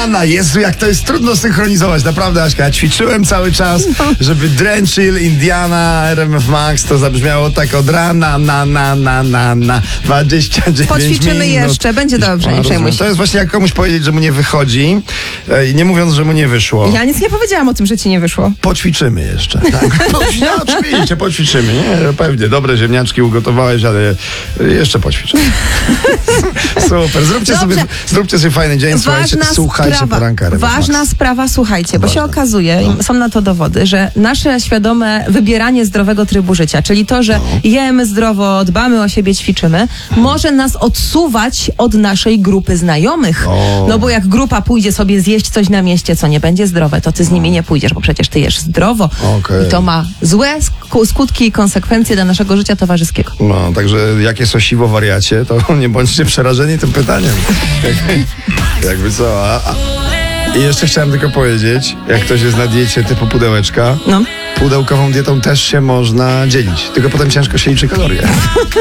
Indiana. Jezu, jak to jest trudno synchronizować. Naprawdę, Aśka, ja ćwiczyłem cały czas, żeby Drenchill, Indiana, RMF Max to zabrzmiało tak od rana na 29 Poćwiczymy minut. jeszcze, będzie dobrze, nie przejmuj się. To jest właśnie jak komuś powiedzieć, że mu nie wychodzi, nie mówiąc, że mu nie wyszło. Ja nic nie powiedziałam o tym, że ci nie wyszło. Poćwiczymy jeszcze. Tak. No, oczywiście, poćwiczymy. Nie, pewnie, dobre ziemniaczki ugotowałeś, ale jeszcze poćwiczymy. Super, zróbcie sobie fajny dzień, słuchajcie poranka. Ważna sprawa, słuchajcie, bo się okazuje, i są na to dowody, że nasze świadome wybieranie zdrowego trybu życia, czyli to, że jemy zdrowo, dbamy o siebie, ćwiczymy, może nas odsuwać od naszej grupy znajomych. No bo jak grupa pójdzie sobie zjeść coś na mieście, co nie będzie zdrowe, to ty z nimi nie pójdziesz, bo przecież ty jesz zdrowo. I to ma złe skutki i konsekwencje dla naszego życia towarzyskiego. No, także jak jest osiwo wariacie, to nie bądźcie przerażeni tym pytaniem. Jakby co, I jeszcze chciałem tylko powiedzieć, jak ktoś jest na diecie typu pudełeczka, pudełkową dietą też się można dzielić, tylko potem ciężko się liczy kalorie.